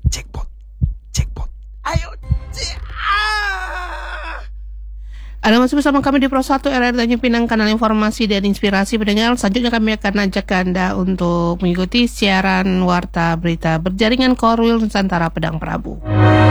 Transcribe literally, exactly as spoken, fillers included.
Jackpot, jackpot. Ayo, c- ah. Anda masih bersama kami di Pro satu R R Tanjung Pinang, kanal informasi dan inspirasi pendengar. Selanjutnya kami akan ajak Anda untuk mengikuti siaran warta berita berjaringan Korwil Nusantara Pedang Prabu.